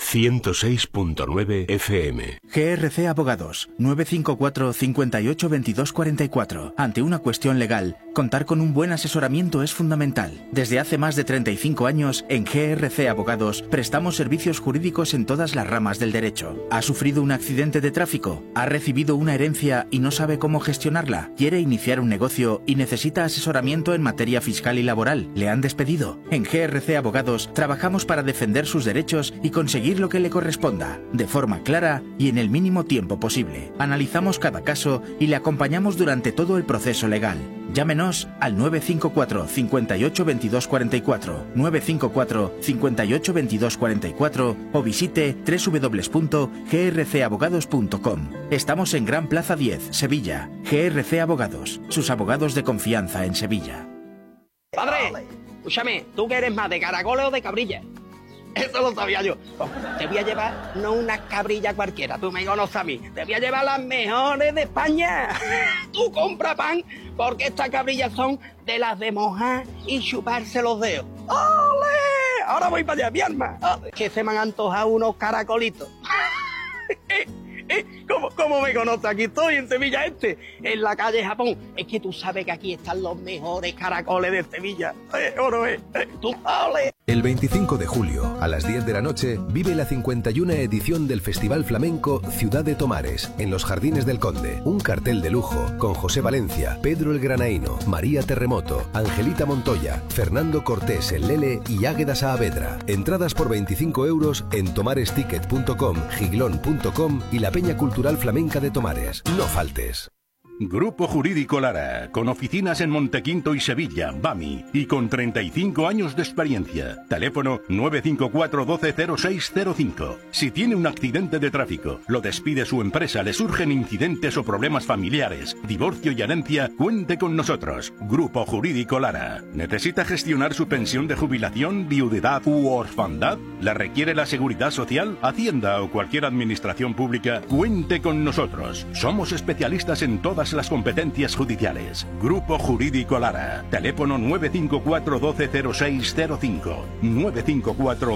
106.9 FM. GRC Abogados, 954 58 22 44. Ante una cuestión legal, contar con un buen asesoramiento es fundamental. Desde hace más de 35 años, en GRC Abogados, prestamos servicios jurídicos en todas las ramas del derecho. ¿Ha sufrido un accidente de tráfico? ¿Ha recibido una herencia y no sabe cómo gestionarla? ¿Quiere iniciar un negocio y necesita asesoramiento en materia fiscal y laboral? ¿Le han despedido? En GRC Abogados, trabajamos para defender sus derechos y conseguir lo que le corresponda, de forma clara y en el mínimo tiempo posible. Analizamos cada caso y le acompañamos durante todo el proceso legal. Llámenos al 954 58 22 44, 954 58 22 44 o visite www.grcabogados.com. Estamos en Gran Plaza 10, Sevilla. GRC Abogados, sus abogados de confianza en Sevilla. Padre, escúchame, ¿tú qué eres más, de caracoles o de cabrilla? Eso lo sabía yo. Te voy a llevar no una cabrilla cualquiera, tú me conoces a mí. Te voy a llevar las mejores de España. Tú compra pan, porque estas cabrillas son de las de mojar y chuparse los dedos. ¡Ole! Ahora voy para allá, mi alma. Que se me han antojado unos caracolitos. ¿Cómo me conoces? Aquí estoy en Sevilla en la calle Japón. Es que tú sabes que aquí están los mejores caracoles de Sevilla. Tú, ole. El 25 de julio, a las 10 de la noche, vive la 51ª edición del Festival Flamenco Ciudad de Tomares, en los Jardines del Conde. Un cartel de lujo con José Valencia, Pedro el Granaíno, María Terremoto, Angelita Montoya, Fernando Cortés el Lele y Águeda Saavedra. Entradas por 25 € en tomaresticket.com, giglón.com y la Peña Cultural Flamenca de Tomares. No faltes. Grupo Jurídico Lara, con oficinas en Montequinto y Sevilla, BAMI, y con 35 años de experiencia. Teléfono 954 120605. Si tiene un accidente de tráfico, lo despide su empresa, le surgen incidentes o problemas familiares, divorcio y herencia, cuente con nosotros. Grupo Jurídico Lara. ¿Necesita gestionar su pensión de jubilación, viudedad u orfandad? ¿La requiere la Seguridad Social, Hacienda o cualquier administración pública? Cuente con nosotros. Somos especialistas en todas las competencias judiciales. Grupo Jurídico Lara. Teléfono 954 120605. 954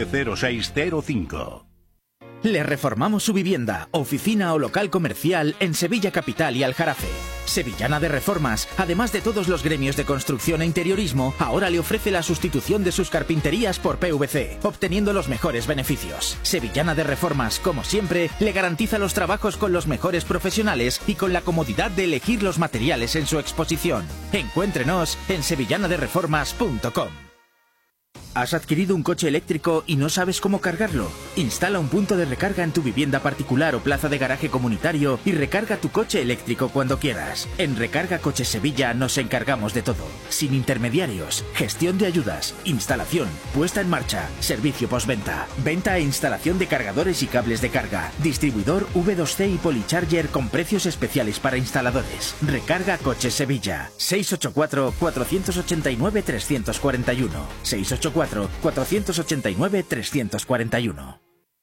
120605. Le reformamos su vivienda, oficina o local comercial en Sevilla Capital y Aljarafe. Sevillana de Reformas, además de todos los gremios de construcción e interiorismo, ahora le ofrece la sustitución de sus carpinterías por PVC, obteniendo los mejores beneficios. Sevillana de Reformas, como siempre, le garantiza los trabajos con los mejores profesionales y con la comodidad de elegir los materiales en su exposición. Encuéntrenos en sevillanadereformas.com. ¿Has adquirido un coche eléctrico y no sabes cómo cargarlo? Instala un punto de recarga en tu vivienda particular o plaza de garaje comunitario y recarga tu coche eléctrico cuando quieras. En Recarga Coches Sevilla nos encargamos de todo. Sin intermediarios, gestión de ayudas, instalación, puesta en marcha, servicio postventa, venta e instalación de cargadores y cables de carga, distribuidor V2C y Polycharger con precios especiales para instaladores. Recarga Coches Sevilla. 684 489 341. 684 489 341.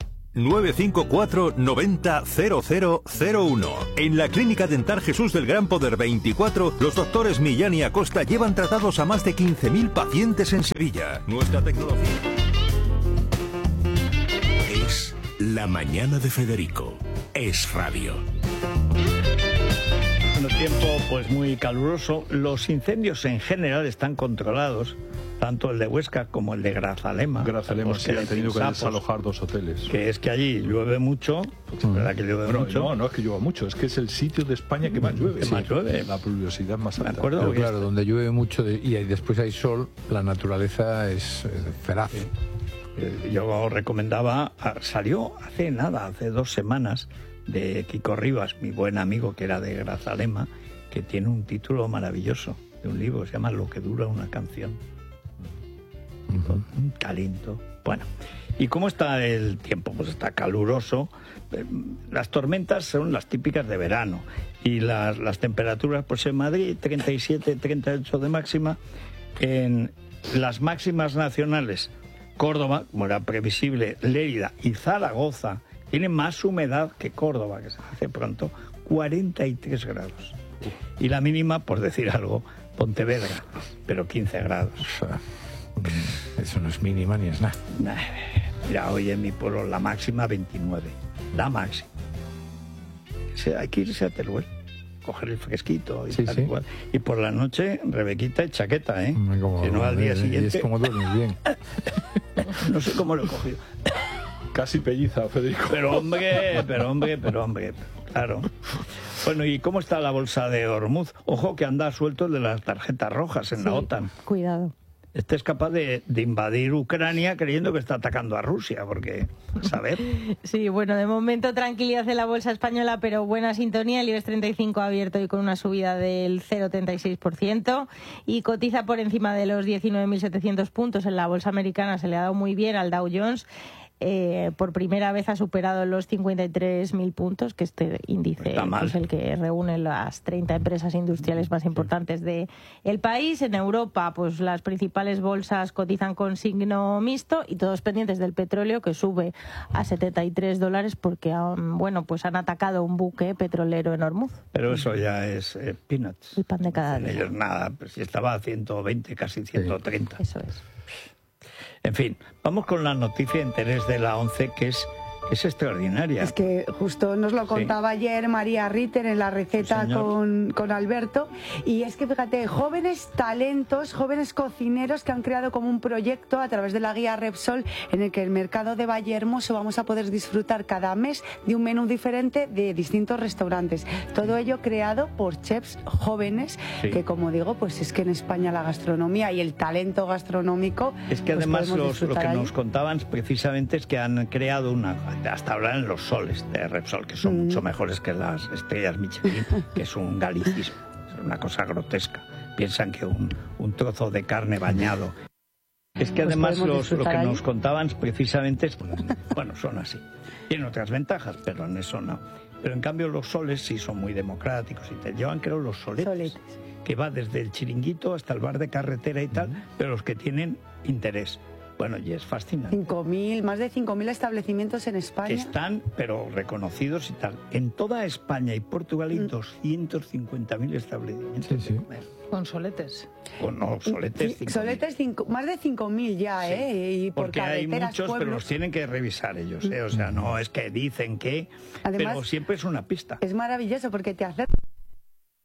954 90 0001. En la Clínica Dental Jesús del Gran Poder 24, los doctores Millán y Acosta llevan tratados a más de 15.000 pacientes en Sevilla. Nuestra tecnología es La Mañana de Federico. Es radio. Un tiempo pues muy caluroso. Los incendios en general están controlados, tanto el de Huesca como el de Grazalema. Grazalema sí ha tenido que desalojar 2 hoteles. Que es que allí llueve mucho, es verdad que llueve mucho. No es que llueva mucho, es que es el sitio de España que más llueve. Más llueve. La pluviosidad más alta. Me acuerdo. Pero claro, donde llueve mucho y después hay sol, la naturaleza es feraz. Yo recomendaba, salió hace 2 semanas, de Kiko Rivas, mi buen amigo que era de Grazalema, que tiene un título maravilloso de un libro, se llama Lo que dura una canción. Un talento. Bueno, ¿y cómo está el tiempo? Pues está caluroso. Las tormentas son las típicas de verano y las temperaturas, pues en Madrid 37, 38 de máxima. En las máximas nacionales, Córdoba, como era previsible, Lérida y Zaragoza tienen más humedad que Córdoba, que se hace pronto, 43 grados. Y la mínima, por decir algo, Pontevedra, pero 15 grados. Eso no es mínima ni es nada. Mira, hoy en mi pueblo la máxima 29. La máxima. Hay que irse a Teruel, coger el fresquito y tal igual. Y por la noche, Rebequita y chaqueta, ¿eh? Como, si no al día siguiente. Y es como duermes bien. No sé cómo lo he cogido. Casi pelliza, Federico. Pero hombre, claro. Bueno, ¿y cómo está la bolsa de Hormuz? Ojo que anda suelto el de las tarjetas rojas en la OTAN. Cuidado. Este es capaz de invadir Ucrania creyendo que está atacando a Rusia, porque, ¿saber? Sí, bueno, de momento tranquilidad en la bolsa española, pero buena sintonía. El IBEX 35 ha abierto hoy con una subida del 0,36% y cotiza por encima de los 19.700 puntos. En la bolsa americana se le ha dado muy bien al Dow Jones. Por primera vez ha superado los 53.000 puntos, que este índice es el que reúne las 30 empresas industriales más importantes del país. En Europa, pues las principales bolsas cotizan con signo mixto y todos pendientes del petróleo, que sube a $73 porque pues han atacado un buque petrolero en Hormuz. Pero eso ya es peanuts. El pan de cada día. Ellos nada, pues si estaba a 120, casi 130. Eso es. En fin, vamos con la noticia de interés de la 11, que es extraordinaria. Es que justo nos lo contaba ayer María Ritter en la receta con Alberto. Y es que fíjate, jóvenes talentos, jóvenes cocineros que han creado como un proyecto a través de la guía Repsol, en el que el mercado de Vallehermoso vamos a poder disfrutar cada mes de un menú diferente de distintos restaurantes. Todo ello creado por chefs jóvenes, que como digo, pues es que en España la gastronomía y el talento gastronómico... Es que además lo que nos contaban precisamente es que han creado hasta ahora en los soles de Repsol, que son mucho mejores que las estrellas Michelin, que es un galicismo, es una cosa grotesca. Piensan que un trozo de carne bañado. Es que además lo que nos contaban precisamente es, bueno, son así. Tienen otras ventajas, pero en eso no. Pero en cambio los soles sí son muy democráticos y te llevan, creo, los soletes, que va desde el chiringuito hasta el bar de carretera y tal, pero los que tienen interés. Bueno, y es fascinante. Más de 5.000 establecimientos en España. Están, pero reconocidos y tal. En toda España y Portugal hay 250.000 establecimientos de comer. Con soletes. No, soletes. Soletes, más de 5.000 ya, Y por porque hay muchos, pueblos. pero los tienen que revisar ellos, O sea, no es que dicen que... Además, pero siempre es una pista. Es maravilloso porque te acercas